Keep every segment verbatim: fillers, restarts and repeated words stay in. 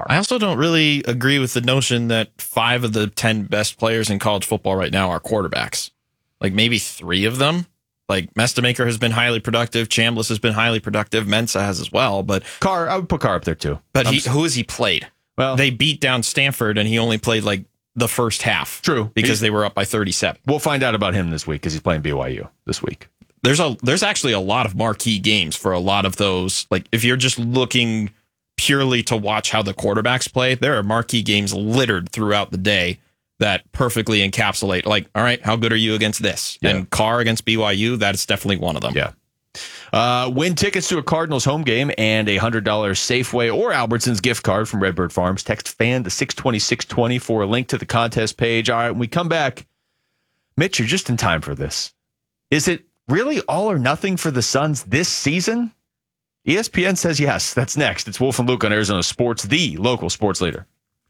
I also don't really agree with the notion that five of the ten best players in college football right now are quarterbacks. Like maybe three of them. Like Mestamaker has been highly productive. Chambliss has been highly productive. Mensa has as well. But Carr, I would put Carr up there too. But he, who has he played? Well, they beat down Stanford, and he only played like the first half. True, because he's, they were up by thirty-seven. We'll find out about him this week because he's playing B Y U this week. There's a there's actually a lot of marquee games for a lot of those. Like if you're just looking purely to watch how the quarterbacks play, there are marquee games littered throughout the day that perfectly encapsulate, like, all right, how good are you against this? Yeah. And Carr against B Y U, that's definitely one of them. Yeah. Uh, win tickets to a Cardinals home game and a one hundred dollars Safeway or Albertsons gift card from Redbird Farms. Text FAN to six twenty, six twenty for a link to the contest page. All right, when we come back, Mitch, you're just in time for this. Is it really all or nothing for the Suns this season? E S P N says yes. That's next. It's Wolf and Luke on Arizona Sports, the local sports leader.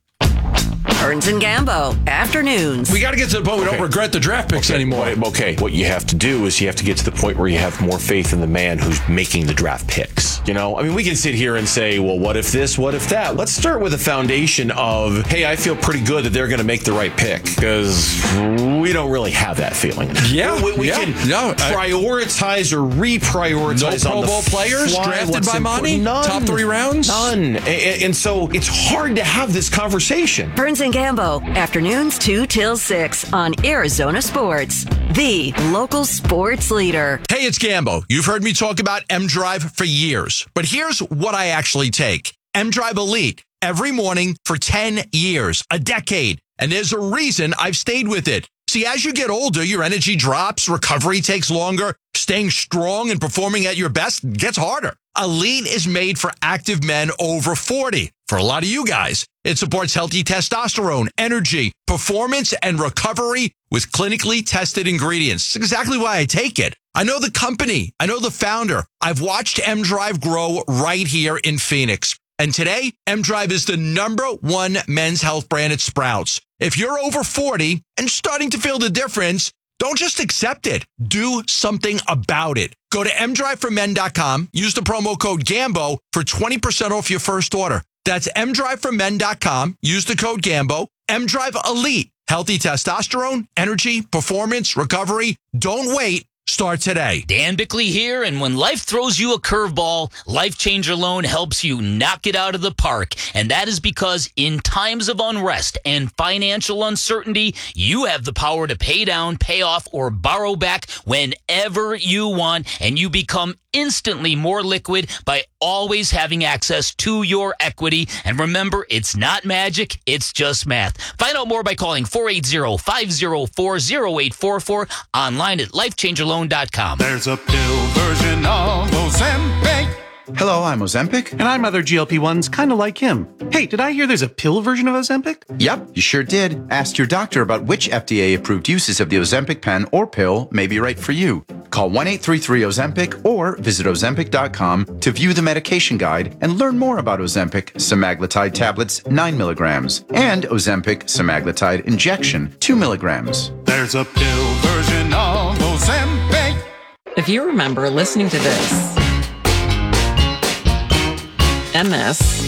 Burns and Gambo, afternoons. We got to get to the point we okay. don't regret the draft picks okay. anymore. Okay, what you have to do is you have to get to the point where you have more faith in the man who's making the draft picks. You know, I mean, we can sit here and say, well, what if this, what if that? Let's start with a foundation of, hey, I feel pretty good that they're going to make the right pick, because we don't really have that feeling. Yeah, we, we yeah. can no, prioritize or reprioritize no on Pro Bowl the players fly, drafted by money, None. top three rounds, none, and, and so it's hard to have this conversation. Burns and Gambo, afternoons two till six on Arizona Sports, the local sports leader. Hey, it's Gambo. You've heard me talk about M-Drive for years, but here's what I actually take. M-Drive Elite every morning for ten years, a decade, and there's a reason I've stayed with it. See, as you get older, your energy drops, recovery takes longer, staying strong and performing at your best gets harder. Elite is made for active men over forty. For a lot of you guys, it supports healthy testosterone, energy, performance, and recovery with clinically tested ingredients. It's exactly why I take it. I know the company. I know the founder. I've watched M-Drive grow right here in Phoenix. And today, M-Drive is the number one men's health brand at Sprouts. If you're over forty and starting to feel the difference, don't just accept it. Do something about it. Go to m drive for men dot com. Use the promo code GAMBO for twenty percent off your first order. That's m drive for men dot com. Use the code GAMBO. M-Drive Elite. Healthy testosterone, energy, performance, recovery. Don't wait. Start today. Dan Bickley here, and when life throws you a curveball, Life Changer Loan helps you knock it out of the park. And that is because in times of unrest and financial uncertainty, you have the power to pay down, pay off, or borrow back whenever you want, and you become instantly more liquid by always having access to your equity. And remember, it's not magic, it's just math. Find out more by calling four eight zero, five zero four, zero eight four four, online at life changer loan dot com. There's a pill version of Ozempic. Hello, I'm Ozempic. And I'm other G L P ones kind of like him. Hey, did I hear there's a pill version of Ozempic? Yep, you sure did. Ask your doctor about which F D A-approved uses of the Ozempic pen or pill may be right for you. Call one eight three three Ozempic or visit ozempic dot com to view the medication guide and learn more about Ozempic semaglutide tablets nine milligrams and Ozempic semaglutide injection two milligrams. There's a pill version of Ozempic. If you remember listening to this, and this,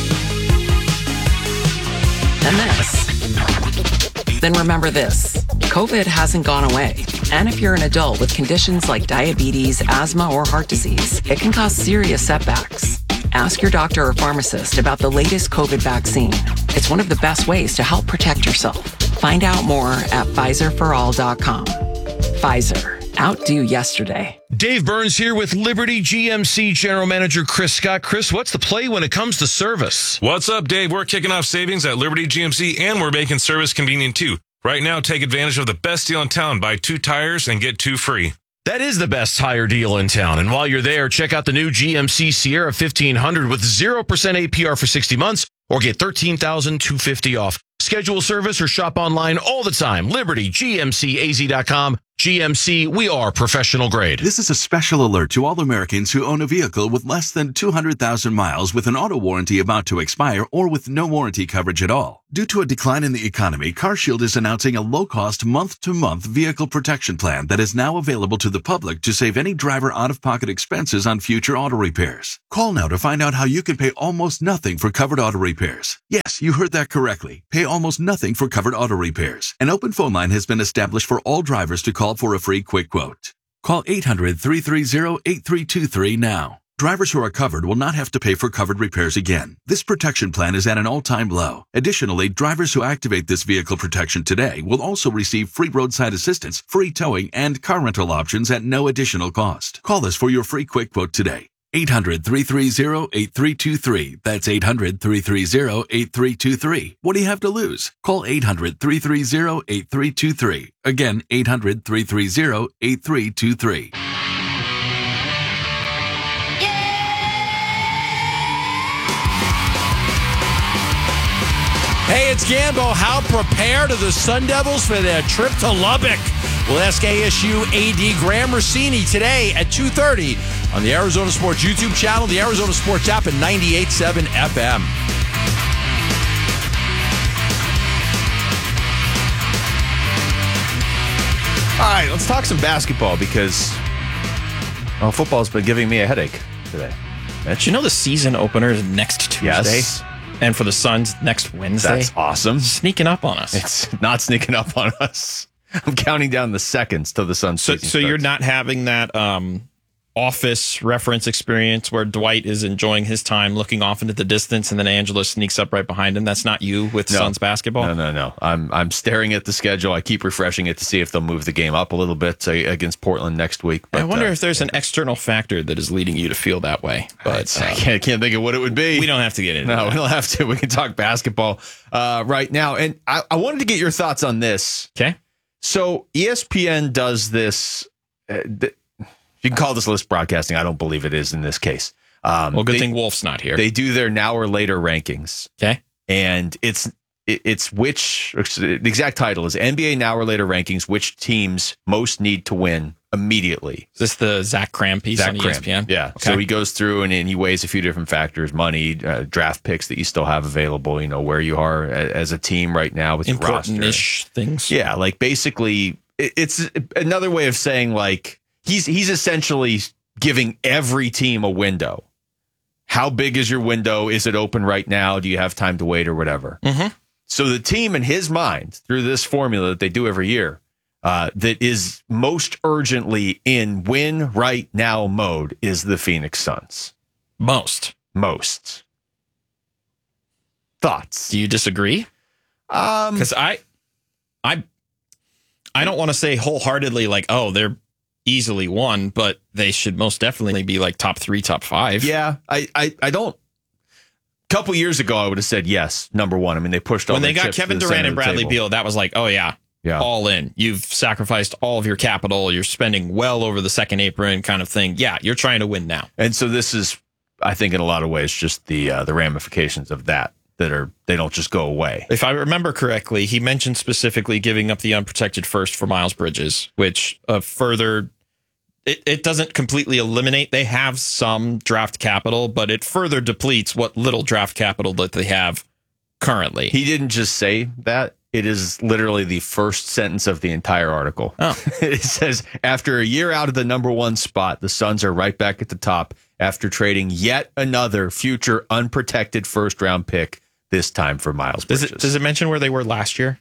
and this, then remember this. COVID hasn't gone away. And if you're an adult with conditions like diabetes, asthma, or heart disease, it can cause serious setbacks. Ask your doctor or pharmacist about the latest COVID vaccine. It's one of the best ways to help protect yourself. Find out more at Pfizer for all dot com. Pfizer. Outdo yesterday. Dave Burns here with Liberty G M C General Manager Chris Scott. Chris, what's the play when it comes to service? What's up, Dave? We're kicking off savings at Liberty G M C, and we're making service convenient, too. Right now, take advantage of the best deal in town. Buy two tires and get two free. That is the best tire deal in town. And while you're there, check out the new G M C Sierra fifteen hundred with zero percent A P R for sixty months or get thirteen thousand two hundred fifty dollars off. Schedule service or shop online all the time. Liberty G M C A Z dot com. G M C, we are professional grade. This is a special alert to all Americans who own a vehicle with less than two hundred thousand miles with an auto warranty about to expire or with no warranty coverage at all. Due to a decline in the economy, CarShield is announcing a low-cost month-to-month vehicle protection plan that is now available to the public to save any driver out-of-pocket expenses on future auto repairs. Call now to find out how you can pay almost nothing for covered auto repairs. Yes, you heard that correctly. Pay almost nothing for covered auto repairs. An open phone line has been established for all drivers to call for a free quick quote. Call eight hundred, three three zero, eight three two three now. Drivers who are covered will not have to pay for covered repairs again. This protection plan is at an all-time low. Additionally, drivers who activate this vehicle protection today will also receive free roadside assistance, free towing, and car rental options at no additional cost. Call us for your free quick quote today. eight hundred, three three zero, eight three two three. That's eight hundred, three three zero, eight three two three. What do you have to lose? Call eight hundred, three three zero, eight three two three. Again, eight hundred, three three zero, eight three two three. Hey, it's Gambo. How prepared are the Sun Devils for their trip to Lubbock? We'll ask A S U A D Graham Rossini today at two thirty on the Arizona Sports YouTube channel, the Arizona Sports app, and ninety-eight point seven F M. All right, let's talk some basketball because well, football's been giving me a headache today. Mitch, you know the season opener is next Tuesday? Yes. And for the Suns, next Wednesday? That's awesome. Sneaking up on us. It's not sneaking up on us. I'm counting down the seconds till the Suns So, season so you're starts. not having that um, office reference experience where Dwight is enjoying his time looking off into the distance and then Angela sneaks up right behind him. That's not you with No. Suns basketball? No, no, no. I'm I'm staring at the schedule. I keep refreshing it to see if they'll move the game up a little bit uh, against Portland next week. But, I wonder uh, if there's an external factor that is leading you to feel that way. But I uh, can't, can't think of what it would be. we don't have to get into No, that. we don't have to. We can talk basketball uh, right now. And I, I wanted to get your thoughts on this. Okay. So E S P N does this. Uh, th- you can call this list broadcasting. I don't believe it is in this case. Um, Well, good they, thing Wolf's not here. They do their now or later rankings. Okay. And it's it, it's which the exact title is N B A now or later rankings. Which teams most need to win immediately? Is this the Zach Cram piece Zach on Cram. E S P N? Yeah. Okay. So he goes through and, and he weighs a few different factors: money, uh, draft picks that you still have available. You know where you are a- as a team right now with your roster. Important-ish things. Yeah, like basically, it, it's another way of saying like he's he's essentially giving every team a window. How big is your window? Is it open right now? Do you have time to wait or whatever? Mm-hmm. So the team in his mind, through this formula that they do every year, uh, that is most urgently in win right now mode is the Phoenix Suns. Most. Most. Thoughts? Do you disagree? Um, Because I, I, I don't want to say wholeheartedly like, oh, they're easily won, but they should most definitely be like top three, top five. Yeah, I, I, I don't. A couple years ago, I would have said yes, number one. I mean, they pushed all When they their got chips to Kevin the Durant center and of the Bradley table. Beal, that was like, oh yeah, Yeah. all in. You've sacrificed all of your capital. You're spending well over the second apron kind of thing. Yeah, you're trying to win now. And so this is, I think, in a lot of ways, just the uh, the ramifications of that that are they don't just go away. If I remember correctly, he mentioned specifically giving up the unprotected first for Miles Bridges, which uh, further, it, it doesn't completely eliminate. They have some draft capital, but it further depletes what little draft capital that they have currently. He didn't just say that. It is literally the first sentence of the entire article. Oh. It says, after a year out of the number one spot, the Suns are right back at the top after trading yet another future unprotected first round pick, this time for Miles Does Bridges. it, does it mention where they were last year?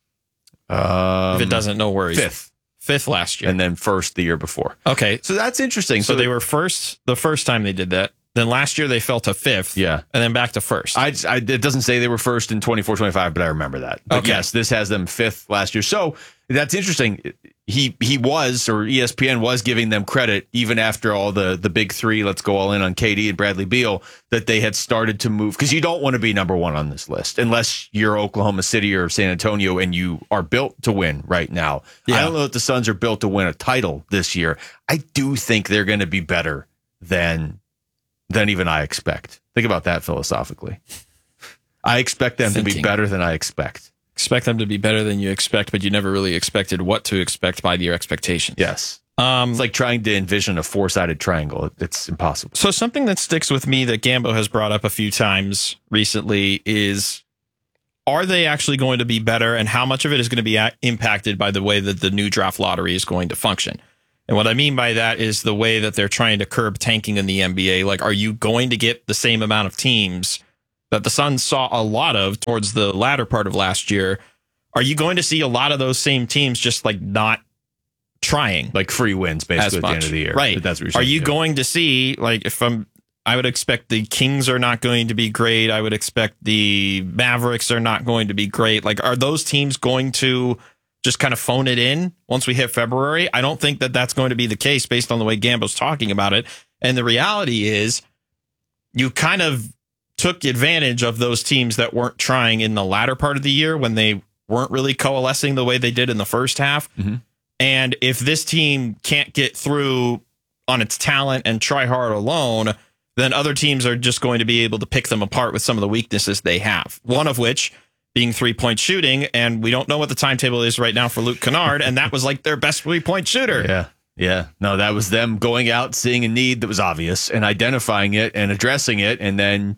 Um, If it doesn't, no worries. Fifth. Fifth last year. And then first the year before. Okay. So that's interesting. So, So, they were first the first time they did that. Then last year they fell to fifth. Yeah. And then back to first. I, I it doesn't say they were first in twenty-four twenty-five, but I remember that. But Okay. yes, this has them fifth last year. So that's interesting. He he was, or E S P N was giving them credit even after all the the big three, let's go all in on K D and Bradley Beal, that they had started to move, because you don't want to be number one on this list unless you're Oklahoma City or San Antonio and you are built to win right now. Yeah. I don't know if the Suns are built to win a title this year. I do think they're going to be better than than even I expect. Think about that philosophically. I expect them to be Thinking. better than I expect. expect them to be better than you expect, but you never really expected what to expect by your expectations. Yes. Um, It's like trying to envision a four-sided triangle. It's impossible. So something that sticks with me that Gambo has brought up a few times recently is are they actually going to be better, and how much of it is going to be a- impacted by the way that the new draft lottery is going to function? And what I mean by that is the way that they're trying to curb tanking in the N B A. Like, are you going to get the same amount of teams that the Suns saw a lot of towards the latter part of last year? Are you going to see a lot of those same teams just like not trying, like free wins basically at the end of the year? Right. That's what you're Are saying, you yeah. going to see, like, if I'm, I would expect the Kings are not going to be great. I would expect the Mavericks are not going to be great. Like, are those teams going to just kind of phone it in once we hit February? I don't think that that's going to be the case based on the way Gambo's talking about it. And the reality is you kind of took advantage of those teams that weren't trying in the latter part of the year when they weren't really coalescing the way they did in the first half. Mm-hmm. And if this team can't get through on its talent and try hard alone, then other teams are just going to be able to pick them apart with some of the weaknesses they have. One of which being three-point shooting, and we don't know what the timetable is right now for Luke Kennard, and that was like their best three-point shooter. Yeah, yeah. No, that was them going out, seeing a need that was obvious, and identifying it and addressing it, and then,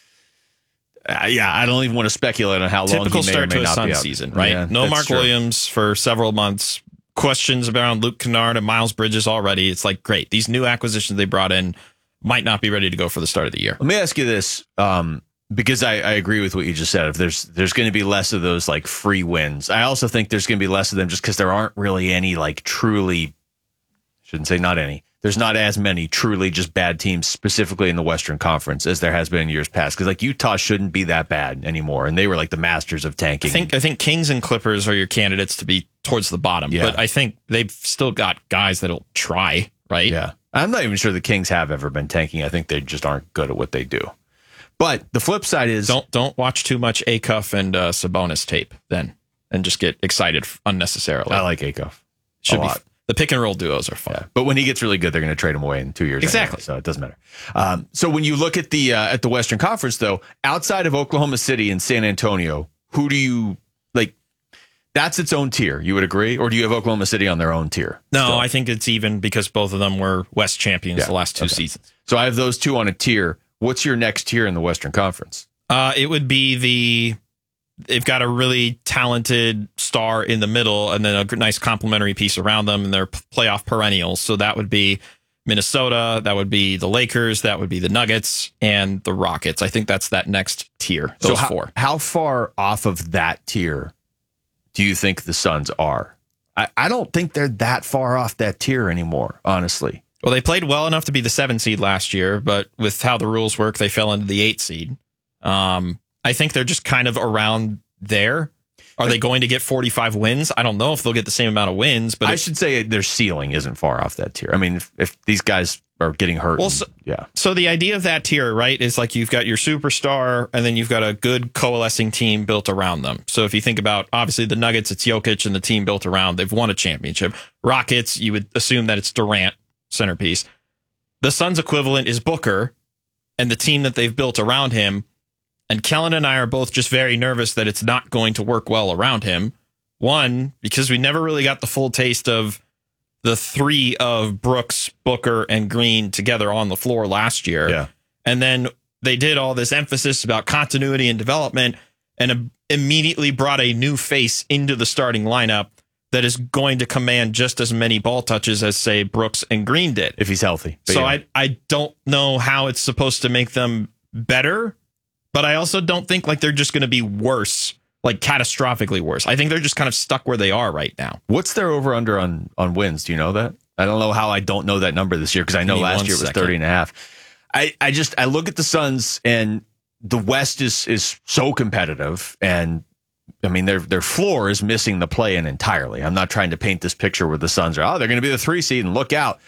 uh, yeah, I don't even want to speculate on how long Typical he may start or may to a not be Suns out. season, right? Yeah, no that's Mark true. Williams for several months. Questions around Luke Kennard and Miles Bridges already. It's like, great. These new acquisitions they brought in might not be ready to go for the start of the year. Let me ask you this, um, because I, I agree with what you just said. If there's there's going to be less of those like free wins, I also think there's going to be less of them just because there aren't really any like truly, shouldn't say not any. There's not as many truly just bad teams specifically in the Western Conference as there has been in years past. Because like Utah shouldn't be that bad anymore, and they were like the masters of tanking. I think I think Kings and Clippers are your candidates to be towards the bottom, Yeah. but I think they've still got guys that'll try, right? Yeah. I'm not even sure the Kings have ever been tanking. I think they just aren't good at what they do. But the flip side is Don't don't watch too much Acuff and uh, Sabonis tape then, and just get excited unnecessarily. I like Acuff. Should a be lot. the pick and roll duos are fun. Yeah. But when he gets really good, they're going to trade him away in two years. Exactly. Anyway, so it doesn't matter. Um, so when you look at the uh, at the Western Conference, though, outside of Oklahoma City and San Antonio, who do you like? That's its own tier. You would agree, or do you have Oklahoma City on their own tier? No, still? I think it's even because both of them were West champions Yeah, the last two okay. seasons. So I have those two on a tier. What's your next tier in the Western Conference? Uh, it would be the they've got a really talented star in the middle, and then a nice complementary piece around them, and they're playoff perennials. So that would be Minnesota, that would be the Lakers, that would be the Nuggets, and the Rockets. I think that's that next tier. Those so how, four. How far off of that tier do you think the Suns are? I, I don't think they're that far off that tier anymore, honestly. Well, they played well enough to be the seven seed last year, but with how the rules work, they fell into the eight seed. Um, I think they're just kind of around there. Are they going to get forty-five wins? I don't know if they'll get the same amount of wins, but I if, should say their ceiling isn't far off that tier. I mean, if, if these guys are getting hurt, Well, and- so- yeah. So the idea of that tier, right, is like you've got your superstar and then you've got a good coalescing team built around them. So if you think about, obviously, the Nuggets, it's Jokic and the team built around. They've won a championship. Rockets, you would assume that it's Durant, centerpiece. The Suns equivalent is Booker and the team that they've built around him. And Kellen and I are both just very nervous that it's not going to work well around him. One, because we never really got the full taste of the three of Brooks, Booker, and Green together on the floor last year. Yeah. And then they did all this emphasis about continuity and development and im- immediately brought a new face into the starting lineup that is going to command just as many ball touches as, say, Brooks and Green did. If he's healthy. But So yeah. I, I don't know how it's supposed to make them better, but I also don't think like they're just going to be worse, like catastrophically worse. I think they're just kind of stuck where they are right now. What's their over under on, on wins? Do you know that? I don't know how I don't know that number this year because I know Give me last one year it was second. thirty and a half. I, I just, I look at the Suns and the West is, is so competitive. And I mean, their, their floor is missing the play in entirely. I'm not trying to paint this picture where the Suns are, oh, they're going to be the three seed and look out.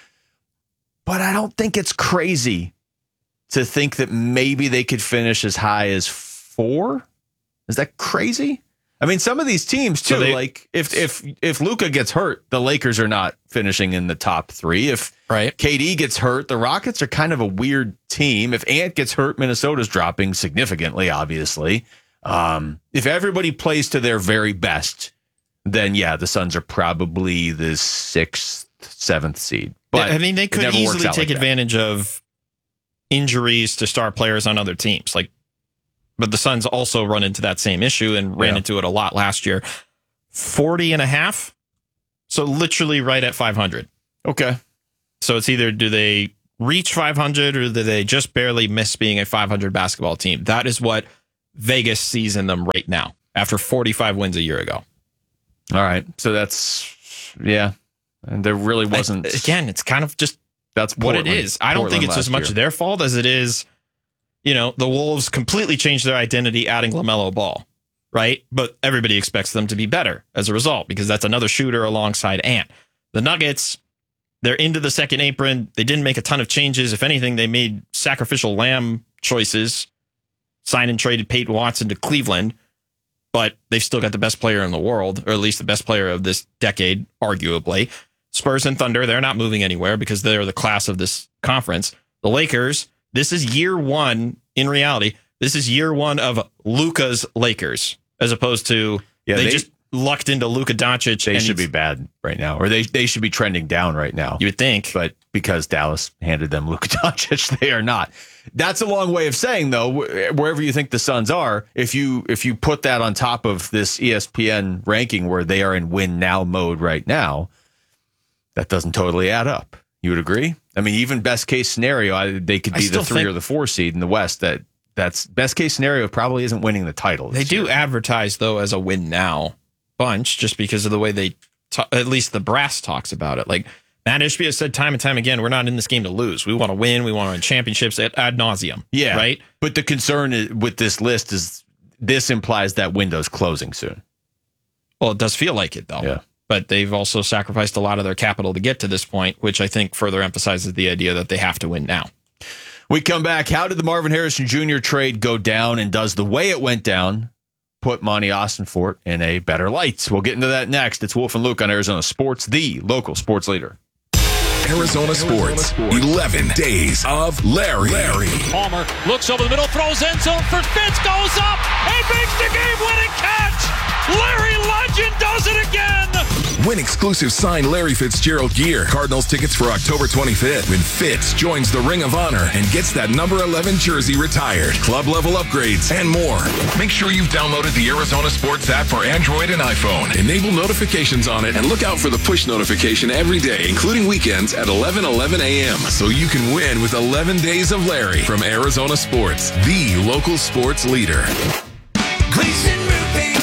But I don't think it's crazy to think that maybe they could finish as high as four. Is that crazy? I mean, some of these teams too, So they- like if if if Luka gets hurt, the Lakers are not finishing in the top three. If Right. K D gets hurt, the Rockets are kind of a weird team. If Ant gets hurt, Minnesota's dropping significantly, obviously. Um, if everybody plays to their very best, then yeah, the Suns are probably the sixth, seventh seed. But I mean, they it could never works easily out take like that. advantage of injuries to star players on other teams. Like but the Suns also run into that same issue and ran Yeah. into it a lot last year. forty and a half. So literally right at five hundred. Okay. So it's either do they reach five hundred or do they just barely miss being a five hundred basketball team? That is what Vegas sees in them right now after forty-five wins a year ago. All right. So that's, yeah. And there really wasn't. I, again, it's kind of just that's what Portland. it is. I don't Portland think it's as last much year. their fault as it is, you know, the Wolves completely changed their identity adding LaMelo Ball, right? But everybody expects them to be better as a result because that's another shooter alongside Ant. The Nuggets, they're into the second apron. They didn't make a ton of changes. If anything, they made sacrificial lamb choices, signed and traded Peyton Watson to Cleveland, but they've still got the best player in the world, or at least the best player of this decade, arguably. Spurs and Thunder, they're not moving anywhere because they're the class of this conference. The Lakers, this is year one, in reality, this is year one of Luka's Lakers, as opposed to Yeah, they, they- just lucked into Luka Doncic. They and should be he's- bad right now, or they they should be trending down right now. You would think. But because Dallas handed them Luka Doncic, they are not. That's a long way of saying, though, wh- wherever you think the Suns are, if you if you put that on top of this E S P N ranking where they are in win now mode right now, that doesn't totally add up. You would agree? I mean, even best case scenario, I, they could I be the still three think- or the four seed in the West. That that's best case scenario probably isn't winning the title. They this do year. advertise, though, as a win now bunch just because of the way they, ta- at least the brass talks about it. Like Matt Ishbia has said time and time again, we're not in this game to lose. We want to win. We want to win championships ad, ad nauseum. Yeah. Right. But the concern is, with this list is this implies that window's closing soon. Well, it does feel like it, though. Yeah. But they've also sacrificed a lot of their capital to get to this point, which I think further emphasizes the idea that they have to win now. We come back. How did the Marvin Harrison Junior trade go down, and does the way it went down put Monty Austinfort in a better light? We'll get into that next. It's Wolf and Luke on Arizona Sports, the local sports leader. Arizona Sports, eleven days of Larry. Larry. Palmer looks over the middle, throws end zone for Fitz, goes up, and makes the game-winning catch. Larry Legend does it again. Win exclusive signed Larry Fitzgerald gear. Cardinals tickets for October twenty-fifth when Fitz joins the Ring of Honor and gets that number eleven jersey retired. Club level upgrades and more. Make sure you've downloaded the Arizona Sports app for Android and iPhone. Enable notifications on it and look out for the push notification every day, including weekends at eleven eleven a.m. so you can win with eleven days of Larry from Arizona Sports, the local sports leader. Gleason Roofing.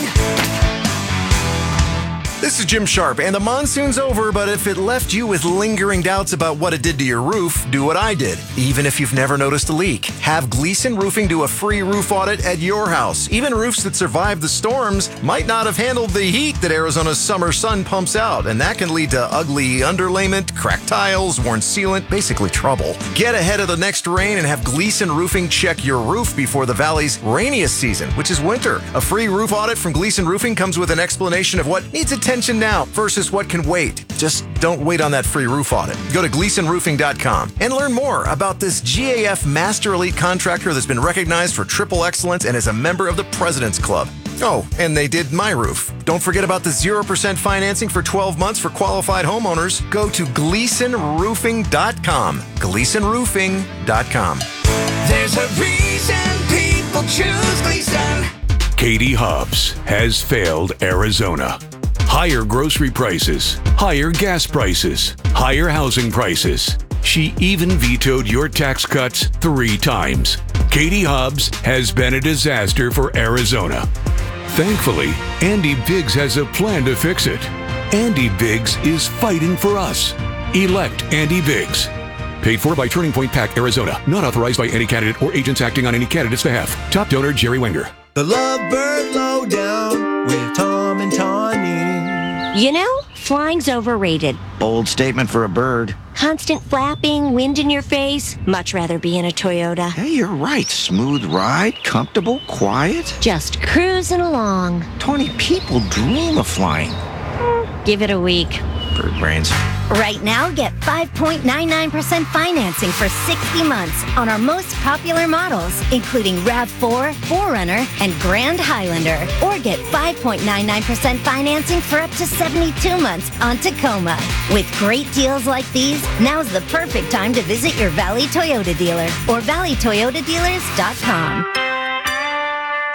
This is Jim Sharp, and the monsoon's over, but if it left you with lingering doubts about what it did to your roof, do what I did. Even if you've never noticed a leak, have Gleason Roofing do a free roof audit at your house. Even roofs that survived the storms might not have handled the heat that Arizona's summer sun pumps out, and that can lead to ugly underlayment, cracked tiles, worn sealant, basically trouble. Get ahead of the next rain and have Gleason Roofing check your roof before the valley's rainiest season, which is winter. A free roof audit from Gleason Roofing comes with an explanation of what needs attention now versus what can wait. Just don't wait on that free roof audit. Go to gleason roofing dot com and learn more about this G A F Master Elite contractor that's been recognized for triple excellence and is a member of the President's Club. Oh, and they did my roof. Don't forget about the zero percent financing for twelve months for qualified homeowners. Go to gleason roofing dot com. gleason roofing dot com. There's a reason people choose Gleason. Katie Hobbs has failed Arizona. Higher grocery prices, higher gas prices, higher housing prices. She even vetoed your tax cuts three times. Katie Hobbs has been a disaster for Arizona. Thankfully, Andy Biggs has a plan to fix it. Andy Biggs is fighting for us. Elect Andy Biggs. Paid for by Turning Point PAC, Arizona. Not authorized by any candidate or agents acting on any candidate's behalf. Top donor, Jerry Wenger. The Lovebird Lowdown with Tom and Tawny. You know, flying's overrated. Bold statement for a bird. Constant flapping, wind in your face. Much rather be in a Toyota. Hey, you're right. Smooth ride, comfortable, quiet. Just cruising along. Twenty people dream of flying. Give it a week. Bird brains. Right now, get five point nine nine percent financing for sixty months on our most popular models, including RAV four, four runner, and Grand Highlander. Or get five point nine nine percent financing for up to seventy-two months on Tacoma. With great deals like these, now's the perfect time to visit your Valley Toyota dealer or valley toyota dealers dot com.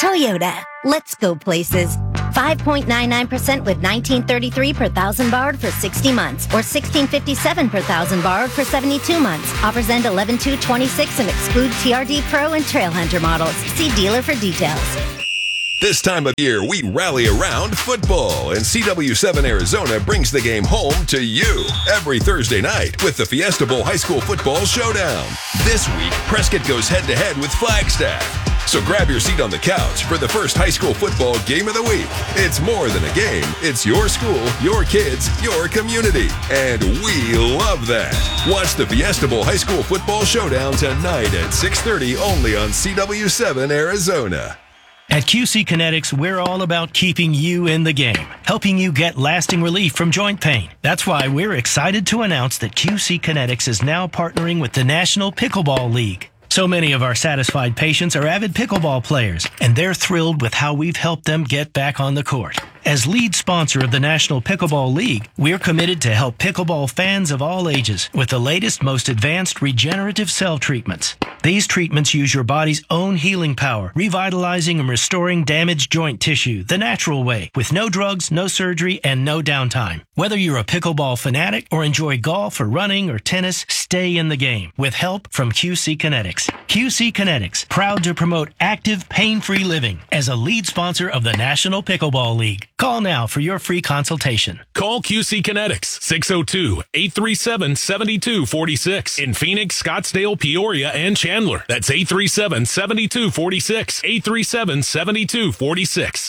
Toyota. Let's go places. five point nine nine percent with nineteen thirty-three per thousand borrowed for sixty months or sixteen fifty-seven per thousand borrowed for seventy-two months. Offers end eleven two twenty-six and exclude T R D Pro and Trailhunter models. See dealer for details. This time of year, we rally around football, and C W seven Arizona brings the game home to you every Thursday night with the Fiesta Bowl High School Football Showdown. This week, Prescott goes head-to-head with Flagstaff. So grab your seat on the couch for the first high school football game of the week. It's more than a game. It's your school, your kids, your community. And we love that. Watch the Fiesta Bowl High School Football Showdown tonight at six thirty only on C W seven Arizona. At Q C Kinetics, we're all about keeping you in the game, helping you get lasting relief from joint pain. That's why we're excited to announce that Q C Kinetics is now partnering with the National Pickleball League. So many of our satisfied patients are avid pickleball players, and they're thrilled with how we've helped them get back on the court. As lead sponsor of the National Pickleball League, we're committed to help pickleball fans of all ages with the latest, most advanced regenerative cell treatments. These treatments use your body's own healing power, revitalizing and restoring damaged joint tissue the natural way, with no drugs, no surgery, and no downtime. Whether you're a pickleball fanatic or enjoy golf or running or tennis, stay in the game with help from Q C Kinetics. Q C Kinetics, proud to promote active, pain-free living as a lead sponsor of the National Pickleball League. Call now for your free consultation. Call Q C Kinetics, six oh two, eight three seven, seven two four six in Phoenix, Scottsdale, Peoria, and Chandler. That's eight three seven, seven two four six, eight three seven, seven two four six.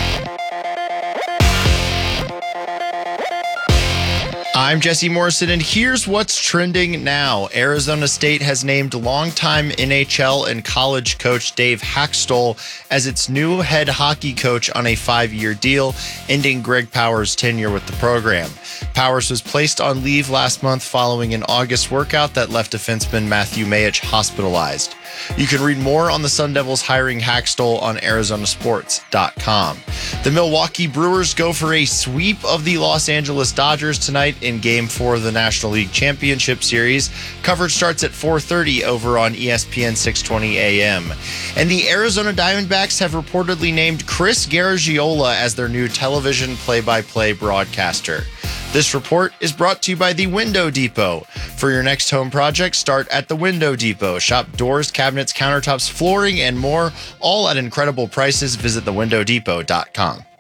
I'm Jesse Morrison, and here's what's trending now. Arizona State has named longtime N H L and college coach Dave Haxtell as its new head hockey coach on a five-year deal, ending Greg Powers' tenure with the program. Powers was placed on leave last month following an August workout that left defenseman Matthew Mayich hospitalized. You can read more on the Sun Devils hiring Haxtell on Arizona Sports dot com. The Milwaukee Brewers go for a sweep of the Los Angeles Dodgers tonight in Game four of the National League Championship Series. Coverage starts at four thirty over on E S P N six twenty A M. And the Arizona Diamondbacks have reportedly named Chris Garagiola as their new television play-by-play broadcaster. This report is brought to you by The Window Depot. For your next home project, start at The Window Depot. Shop doors, cabinets, countertops, flooring, and more, all at incredible prices. Visit the window depot dot com.